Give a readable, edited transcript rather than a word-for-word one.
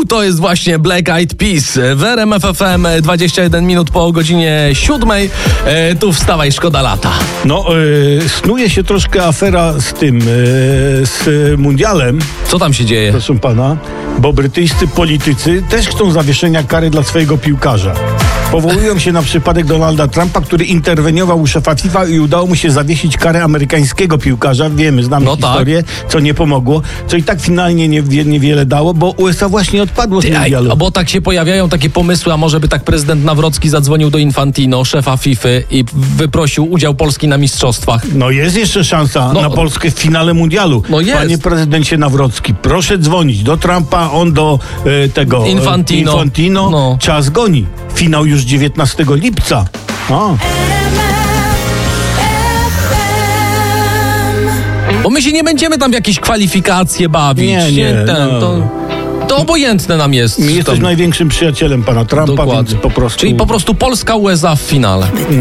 to jest właśnie Black Eyed Peas. W RMF FM 21 minut po godzinie 7. Tu wstawaj, szkoda lata. No, snuje się troszkę afera z tym, z mundialem, Co tam się dzieje? proszę pana, bo brytyjscy politycy też chcą zawieszenia kary dla swojego piłkarza. Powołują się na przypadek Donalda Trumpa, który interweniował u szefa FIFA i udało mu się zawiesić karę amerykańskiego piłkarza. Wiemy, znamy historię, co nie pomogło, co i tak finalnie niewiele dało, bo USA właśnie odpadło z mundialu. Bo tak się pojawiają takie pomysły, a może by tak prezydent Nawrocki zadzwonił do Infantino, szefa FIFA i wyprosił udział Polski na mistrzostwach. No jest jeszcze szansa na Polskę w finale mundialu. No jest. Panie prezydencie Nawrocki, proszę dzwonić do Trumpa, on do tego Infantino. No. Czas goni. Finał już 19 lipca. Bo my się nie będziemy tam w jakieś kwalifikacje bawić. To obojętne nam jest. Jesteś największym przyjacielem pana Trumpa, Dokładnie. więc po prostu... Czyli po prostu Polska-USA w finale.